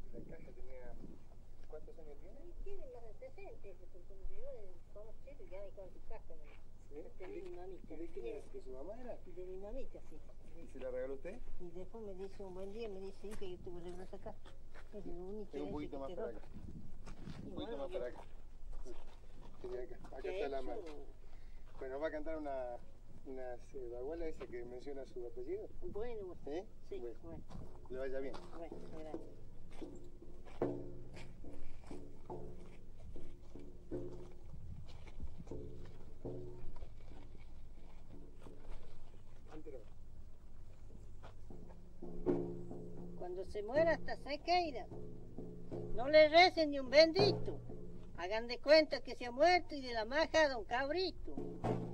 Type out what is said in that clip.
La caja tenía... ¿Cuántos años tiene? Tiene más de 60, porque yo conocí ya me con su caja. ¿Sí? De mi mamita. ¿Y de quién era? ¿De su mamá era? De mi mamita, sí. ¿Y se la regaló usted? Y después me dice un buen día, me dice, hija, yo te voy a regalar esa caja. Es el único Un poquito más para acá. Un poquito más para acá. Acá está la mano. Bueno, va a cantar unas bagualas esa que menciona su apellido. Bueno, ¿Eh? sí, Bueno. bueno. Le vaya bien. Bueno, gracias. Cuando se muera hasta Sequeira, no le recen ni un bendito. Hagan de cuenta que se ha muerto y de la maja a don Cabrito.